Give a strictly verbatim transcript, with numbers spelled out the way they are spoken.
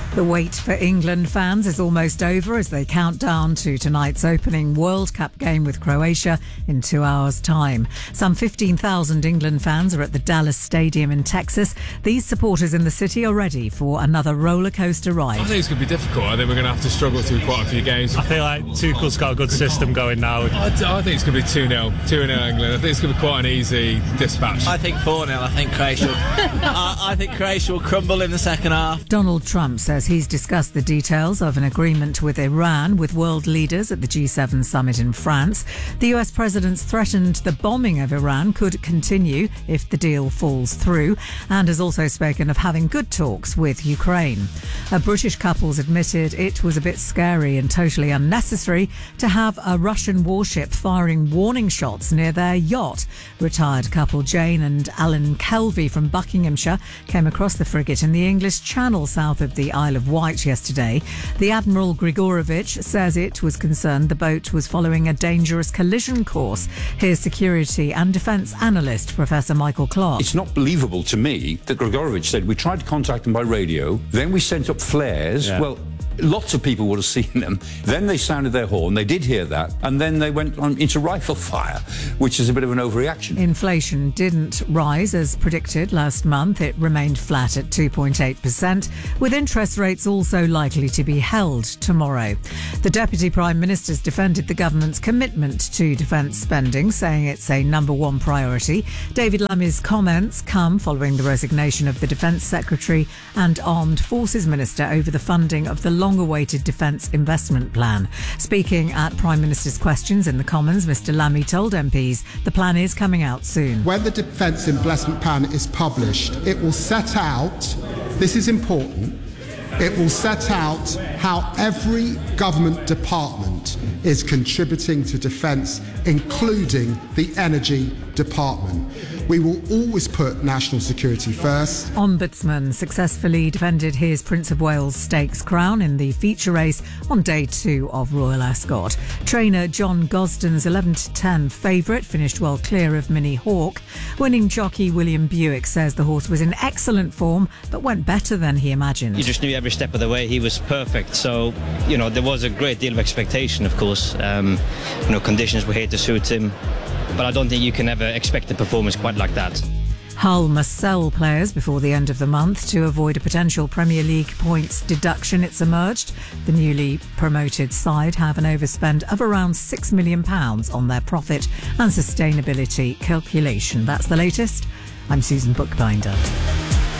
The wait for England fans is almost over as they count down to tonight's opening World Cup game with Croatia in two hours' time. Some fifteen thousand England fans are at the Dallas Stadium in Texas. These supporters in the city are ready for another roller coaster ride. I think it's going to be difficult. I think we're going to have to struggle through quite a few games. I feel like Tuchel's got a good system going now. I, I think it's going to be two nil. two nil England. I think it's going to be quite an easy dispatch. I think four nil. I think Croatia will, I, I think Croatia will crumble in the second half. Donald Trump says he's discussed the details of an agreement with Iran with world leaders at the G seven summit in France. The U S president's threatened the bombing of Iran could continue if the deal falls through, and has also spoken of having good talks with Ukraine. A British couple's admitted it was a bit scary and totally unnecessary to have a Russian warship firing warning shots near their yacht. Retired couple Jane and Alan Kelvey from Buckinghamshire came across the frigate in the English Channel south of the Isle of Wight yesterday. The Admiral Grigorovich says it was concerned the boat was following a dangerous collision course. Here's security and defence analyst Professor Michael Clark. It's not believable to me that Grigorovich said we tried to contact them by radio, then we sent up flares. Yeah. Well, lots of people would have seen them. Then they sounded their horn. They did hear that. And then they went on into rifle fire, which is a bit of an overreaction. Inflation didn't rise as predicted last month. It remained flat at two point eight percent, with interest rates also likely to be held tomorrow. The Deputy Prime Minister's defended the government's commitment to defence spending, saying it's a number one priority. David Lammy's comments come following the resignation of the Defence Secretary and Armed Forces Minister over the funding of the long-awaited Defence Investment Plan. Speaking at Prime Minister's questions in the Commons, Mr Lammy told M Ps the plan is coming out soon. When the Defence Investment Plan is published, it will set out, this is important, it will set out how every government department is contributing to defence, including the energy department. We will always put national security first. Ombudsman successfully defended his Prince of Wales Stakes crown in the feature race on day two of Royal Ascot. Trainer John Gosden's eleven to ten favourite finished well clear of Mini Hawk. Winning jockey William Buick says the horse was in excellent form but went better than he imagined. You just knew every step of the way he was perfect, so you know there was a great deal of expectation, of course. Um, you know conditions were here to suit him, but I don't think you can ever expect a performance quite like that. Hull must sell players before the end of the month to avoid a potential Premier League points deduction, it's emerged. The newly promoted side have an overspend of around six million pounds on their profit and sustainability calculation. That's the latest. I'm Susan Bookbinder.